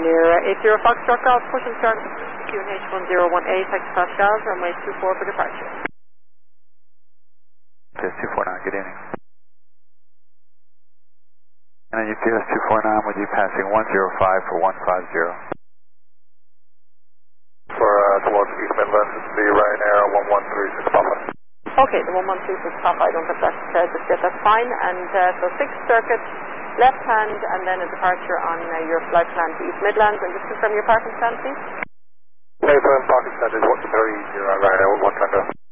Ryanair 80 Foxtrot Golf, pushing start QNH 1018, taxi Pascal, runway 24 for departure. Just 249, good evening. And then UPS 249 with you passing 105 for 150. For towards East Midlands, it's the Ryanair 1136 Papa. Okay, the 1136 Papa, I don't have that just yet, that's fine. And so 6th circuit, left hand, and then a departure on your flight plan to East Midlands. And just confirm your parking stand, please. Parking stand is 130 Ryanair 110.